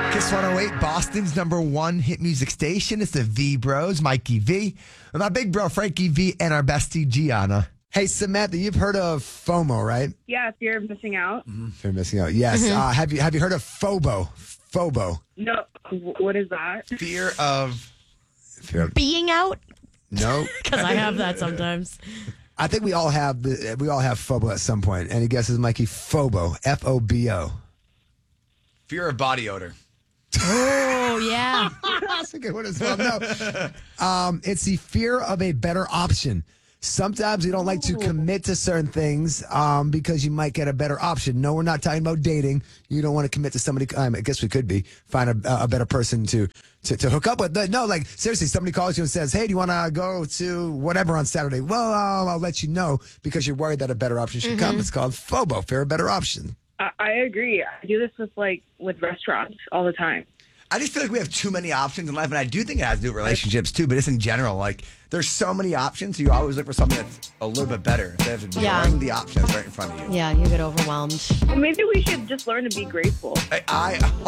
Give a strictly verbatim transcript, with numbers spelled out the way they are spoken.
Kiss one oh eight, Boston's number one hit music station. It's the V Bros, Mikey V, and my big bro, Frankie V, and our bestie, Gianna. Hey, Samantha, you've heard of FOMO, right? Yeah, fear of missing out. Mm-hmm. Fear of missing out, yes. Mm-hmm. Uh, have you have you heard of FOBO? FOBO. No, what is that? Fear of... Fear of... Being out? No. Because I have that sometimes. I think we all have the, we all have FOBO at some point. Any guesses, Mikey? FOBO. F O B O. Fear of body odor. Oh, yeah. That's a good one as well. No. Um, it's the fear of a better option. Sometimes you don't like to commit to certain things um, because you might get a better option. No, we're not talking about dating. You don't want to commit to somebody. Um, I guess we could be. Find a, a better person to, to, to hook up with. But no, like, seriously, somebody calls you and says, hey, do you want to go to whatever on Saturday? Well, I'll, I'll let you know because you're worried that a better option should come. It's called FOBO, fear of a better option. I, I agree. I do this with like with restaurants all the time. I just feel like we have too many options in life, and I do think it has to do with relationships too, but it's in general. Like, there's so many options, so you always look for something that's a little bit better instead of ignoring Yeah. the option that's right in front of you. Yeah, you get overwhelmed. Well, maybe we should just learn to be grateful. I, I